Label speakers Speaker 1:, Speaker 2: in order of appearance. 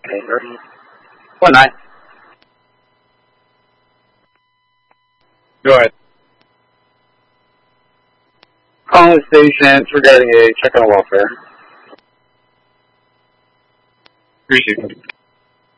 Speaker 1: Okay, ready? One night. Go ahead. Calling the station. It's regarding a check on welfare. Appreciate it.